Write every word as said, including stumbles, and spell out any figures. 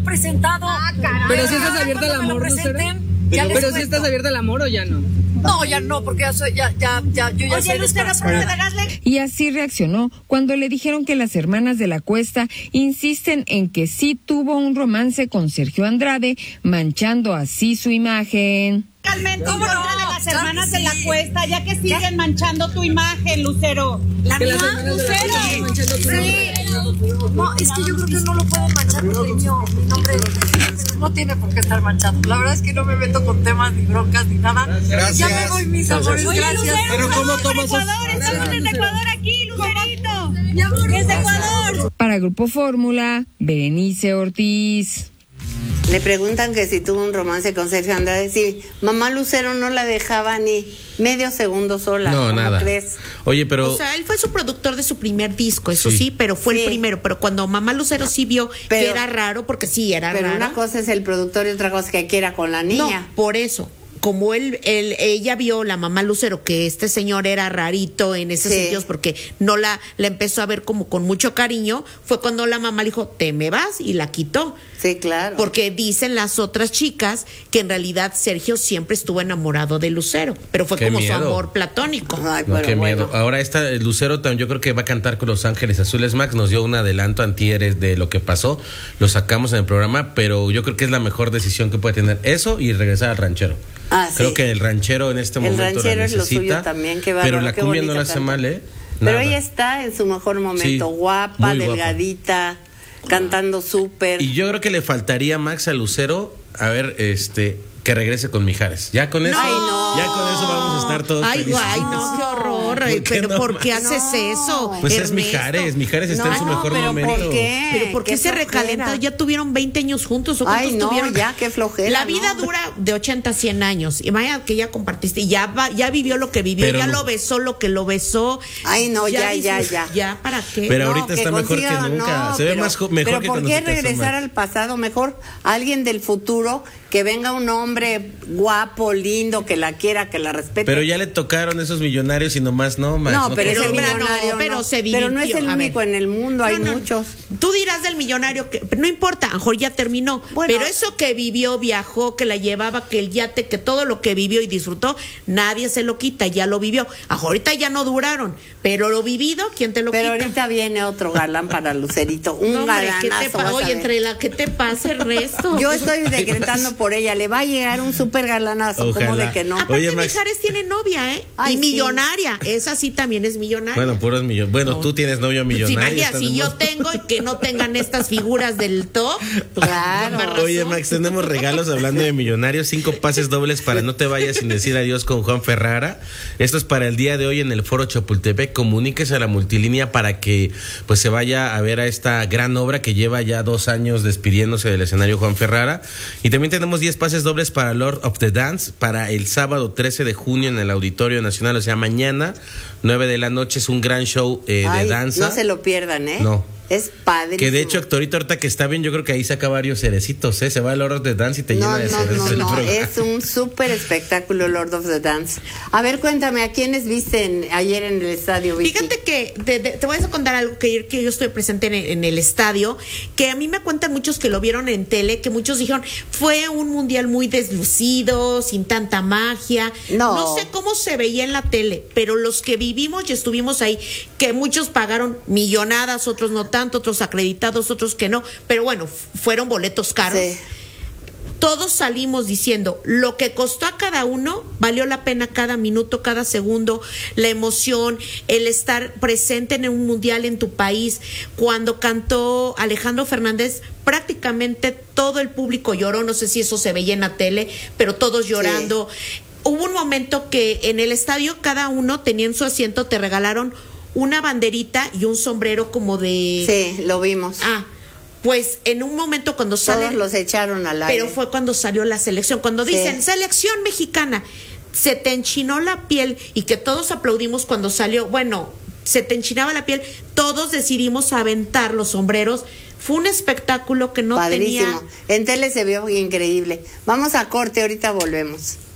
presentado. Ah, pero si estás abierta al amor, Lucero. Pero, pero si estás abierta al amor o ya no. No, ya no, porque ya soy, ya, ya, ya, yo ya Oye, soy Lucero, desconocida. Y así reaccionó cuando le dijeron que las hermanas de la Cuesta insisten en que sí tuvo un romance con Sergio Andrade, manchando así su imagen. Realmente ¿Cómo en no? contra de las Claro hermanas que de la sí. Cuesta, ya que siguen manchando tu imagen, Lucero. La Que mía, las hermanas de la Cuesta siguen manchando tu sí. No, es que yo creo que no lo puedo manchar porque mi nombre no tiene por qué estar manchado. La verdad es que no me meto con temas ni broncas ni nada. Gracias. Ya me voy, mis amores, Oye, gracias. Lucero, Pero ¿cómo estamos en tomas eso? Ecuador, estamos en Ecuador aquí, Lucerito. Mi amor, Es de Ecuador. Para Grupo Fórmula, Berenice Ortiz. Le preguntan que si tuvo un romance con Sergio Andrade. Sí, mamá Lucero no la dejaba ni medio segundo sola. No, ¿Cómo nada. crees? Oye, pero... O sea, él fue su productor de su primer disco, eso sí, Sí. pero fue Sí. el primero. Pero cuando mamá Lucero sí vio Pero- que era raro, porque sí era Pero raro. una cosa es el productor y otra cosa que quiera con la No, niña. por eso. Como él, él, ella vio, la mamá Lucero, que este señor era rarito en ese Sí. sentido, porque no la, la empezó a ver como con mucho cariño, fue cuando la mamá le dijo, te me vas, y la quitó. Sí, claro. Porque dicen las otras chicas que en realidad Sergio siempre estuvo enamorado de Lucero, pero fue Qué como miedo. su amor platónico. Ay, No, pero qué bueno. miedo. Ahora esta el Lucero también yo creo que va a cantar con Los Ángeles Azules. Max nos dio un adelanto antier de lo que pasó, lo sacamos en el programa, pero yo creo que es la mejor decisión que puede tener eso y regresar al ranchero. Ah, Creo sí. que el ranchero en este El momento ranchero la es lo necesita, suyo también, qué bárbaro, pero la qué cumbia no bonita la hace canta. mal, ¿eh? Pero Nada. ella está en su mejor momento, Sí, guapa, muy guapa. delgadita, cantando súper. Y yo creo que le faltaría Max a Lucero, a ver, este, que regrese con Mijares. Ya con eso, Ay, no. ya con eso vamos a estar todos Ay, felices. guay, no, qué horror. ¿Por qué Pero no, ¿por qué Max? haces eso? Pues es Ernesto? Mijares, Mijares está en su No, mejor pero momento. ¿por qué? Pero ¿por qué, se flojera. recalenta? Ya tuvieron veinte años juntos. ¿O cuántos Ay, no, tuvieron? ya, qué flojera, La vida ¿no? dura de ochenta a cien años. Imagina que ya compartiste. Y ya, va, ya vivió lo que vivió. Pero ya no- lo besó lo que lo besó. Ay, no, ya, ya, dices, ya. ¿Ya para qué? Pero No, ahorita está mejor que consiga- nunca. no, Se ve pero- más jo- mejor pero que ¿por cuando qué se casó, regresar Max. al pasado? Mejor alguien del futuro, que venga un hombre guapo, lindo, que la quiera, que la respete. Pero ya le tocaron esos millonarios y nomás no, Max. no, pero te- ese Pero, mira, millonario no, pero no. se Pero no es divirtió. el A único ver. en el mundo, hay No, no. muchos. Tú dirás del millonario que pero no importa, a lo mejor ya terminó. Bueno. Pero eso que vivió, viajó, que la llevaba, que el yate, que todo lo que vivió y disfrutó, nadie se lo quita, ya lo vivió. A lo mejor ahorita ya no duraron, pero lo vivido, ¿quién te lo Pero quita? ahorita viene otro galán para Lucerito, un No, hombre, ¿qué te galanazo. pa- vas a Oye, ver. entre la que te pasa el resto. Yo estoy decretando por ella, le va a llegar un súper galanazo, como Ojalá. de que no. Aparte, Oye, Max. Mijares tiene novia, ¿eh? Ay, y sí. millonaria. Esa sí también es millonaria. Bueno, puros millones. Bueno, tú tienes novio Pues millonario. imagina, estás si de yo moda. tengo y que no tengan estas figuras del top. Claro. con razón. Oye, Max, tenemos regalos hablando de millonarios, cinco pases dobles para No Te Vayas Sin Decir Adiós con Juan Ferrara. Esto es para el día de hoy en el Foro Chapultepec. Comuníquese a la multilínea para que pues se vaya a ver a esta gran obra que lleva ya dos años despidiéndose del escenario Juan Ferrara. Y también tenemos diez pases dobles para Lord of the Dance para el sábado trece de junio en el Auditorio Nacional, o sea, mañana, nueve de la noche. Es un gran show eh, Ay, de danza. no se lo pierdan, ¿eh? No. Es padre. Que de hecho, Héctorito, ahorita que está bien, yo creo que ahí saca varios cerecitos, ¿eh? Se va al Lord of the Dance y te No, llena de no, cerezos no, el no, programa. es un súper espectáculo Lord of the Dance. A ver, cuéntame, ¿a quiénes viste en- ayer en el estadio, Vicky? Fíjate que te, te- te voy a contar algo que, que yo estoy presente en, en el estadio, que a mí me cuentan muchos que lo vieron en tele, que muchos dijeron, fue un mundial muy deslucido, sin tanta magia. No. No sé cómo se veía en la tele, pero los que vivimos y estuvimos ahí, que muchos pagaron millonadas, otros no tanto, otros acreditados, otros que no, pero bueno, f- fueron boletos caros. Sí. Todos salimos diciendo, lo que costó a cada uno, valió la pena cada minuto, cada segundo, la emoción, el estar presente en un mundial en tu país. Cuando cantó Alejandro Fernández, prácticamente todo el público lloró, no sé si eso se veía en la tele, pero todos llorando. Hubo un momento que en el estadio cada uno tenía en su asiento, te regalaron una banderita y un sombrero como de... Sí, lo vimos. Ah, pues en un momento cuando sale... Todos los echaron al aire. Pero fue cuando salió la selección. Cuando Sí. dicen selección mexicana, se te enchinó la piel y que todos aplaudimos cuando salió. Bueno, se te enchinaba la piel. Todos decidimos aventar los sombreros. Fue un espectáculo que no Padrísimo. tenía... En tele se vio increíble. Vamos a corte, ahorita volvemos.